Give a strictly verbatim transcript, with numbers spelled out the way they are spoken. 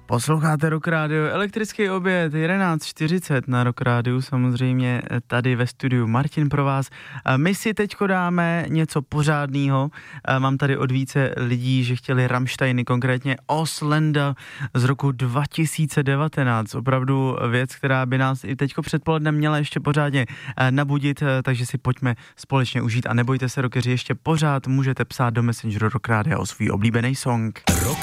Posloucháte Rock Radio, elektrický oběd, jedenáct čtyřicet na Rock Radio, samozřejmě tady ve studiu Martin pro vás. My si teďko dáme něco pořádného. Mám tady od více lidí, že chtěli Rammsteiny, konkrétně Auslander z roku dva tisíce devatenáct. Opravdu věc, která by nás i teďko předpoledne měla ještě pořádně nabudit, takže si pojďme společně užít a nebojte se, rockeři, ještě pořád můžete psát do Messengeru Rock Radio o svůj oblíbený song. Rock